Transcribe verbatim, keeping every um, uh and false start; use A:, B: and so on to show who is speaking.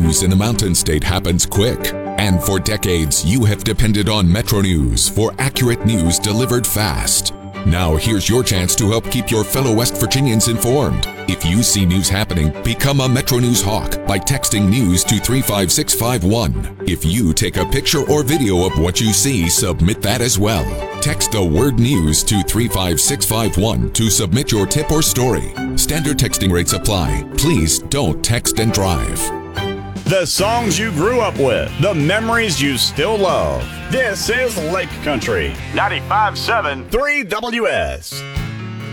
A: news in the Mountain State happens quick. And for decades, you have depended on Metro News for accurate news delivered fast. Now here's your chance to help keep your fellow West Virginians informed. If you see news happening, become a Metro News Hawk by texting news to three five six five one. If you take a picture or video of what you see, submit that as well. Text the word news to three five six five one to submit your tip or story. Standard texting rates apply. Please don't text and drive.
B: The songs you grew up with, the memories you still love. This is Lake Country, ninety-five point seven three W S.